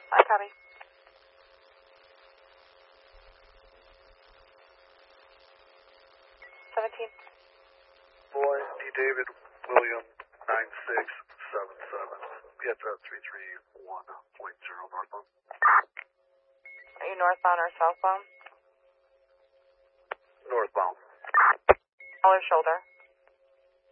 I copy. 17. Boy, D. David William 9677. PSS 331.0 northbound. Are you northbound or southbound? Northbound. Collar shoulder.